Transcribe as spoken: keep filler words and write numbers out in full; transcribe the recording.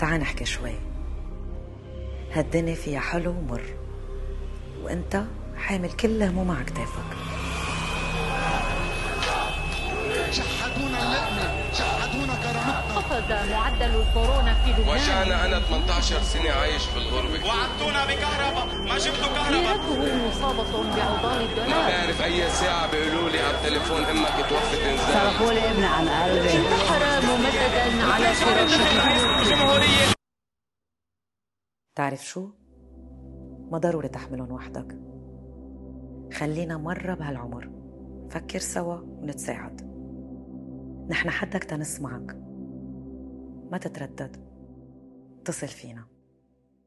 تعال نحكي شوي. هالدنيا فيها حلو ومر، وانت حامل كل هموم على كتافك. شحتونا اللقمة، شحتونا كرامتنا. خفض معدل الكورونا في لبنان. وجعنا أنا ثمانية عشر سنة عايش في الغربة. وعدتونا بكهرباء، ما جبتوا كهرباء. سيرته مصابة بعضال الدولار. ما بعرف أي ساعة بيقولوا لي على التليفون أمك توفت إنزال. صرفوا لي ابني عن قلبي. البحر ممددا على شرف الجمهورية. تعرف شو؟ ما ضروري تحملهم وحدك. خلينا مرة بهالعمر فكر سوا ونتساعد. نحن حدك تنسمعك، ما تتردد، اتصل فينا.